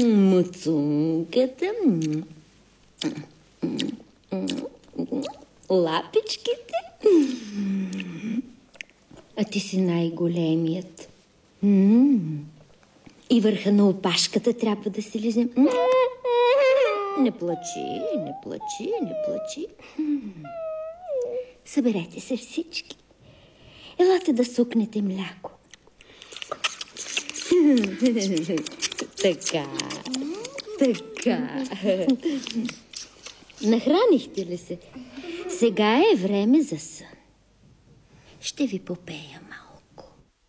Муцунката, лапичките. А ти си най-големият. И върха на опашката трябва да си лизне. Не плачи, не плачи, не плачи. Съберете се всички. Елате да сукнете мляко. Така, така. Нахранихте ли се? Сега е време за сън. Ще ви попея